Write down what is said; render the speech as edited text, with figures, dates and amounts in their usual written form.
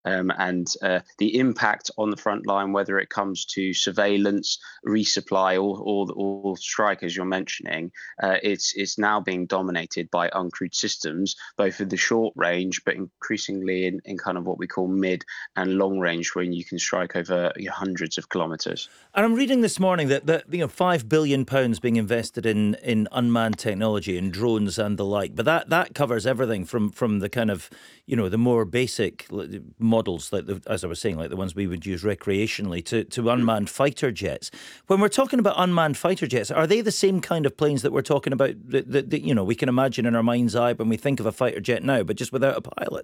and the impact on the front line, whether it comes to surveillance, resupply, or strike, as you're mentioning, it's now being dominated by uncrewed systems, both in the short range, but increasingly in kind of what we call mid and long range, when you can strike over hundreds of kilometres. And I'm reading this morning that £5 billion being invested in unmanned technology and drones and the like. But that covers everything from the kind of, the more basic models, like as I was saying, like the ones we would use recreationally, to unmanned fighter jets. When we're talking about unmanned fighter jets, are they the same kind of planes that we're talking about that we can imagine in our mind's eye when we think of a fighter jet now, but just without a pilot?